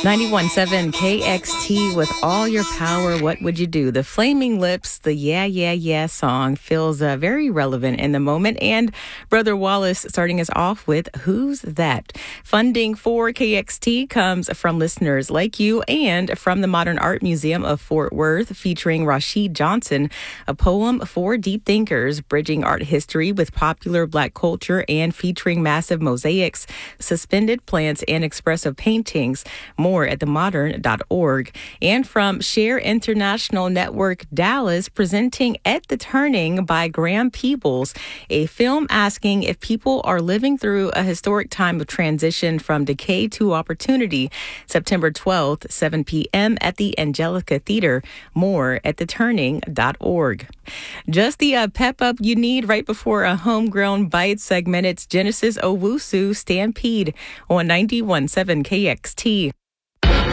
91.7 KXT with all your power. What would you do? The Flaming Lips, the Yeah, Yeah, Yeah song feels very relevant in the moment. And Brother Wallace starting us off with Who's That? Funding for KXT comes from listeners like you and from the Modern Art Museum of Fort Worth, featuring Rashid Johnson, a poem for deep thinkers, bridging art history with popular Black culture and featuring massive mosaics, suspended plants, and expressive paintings. More at themodern.org. And from Share International Network Dallas, presenting At the Turning by Graham Peebles, a film asking if people are living through a historic time of transition from decay to opportunity. September 12th, 7 p.m. at the Angelica Theater. More at theturning.org. Just the pep up you need right before a homegrown bite segment. It's Genesis Owusu Stampede on 91.7 KXT.